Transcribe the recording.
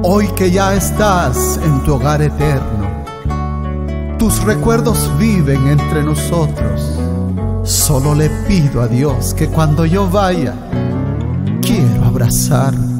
Hoy que ya estás en tu hogar eterno, tus recuerdos viven entre nosotros. Solo le pido a Dios que cuando yo vaya, quiero abrazarte.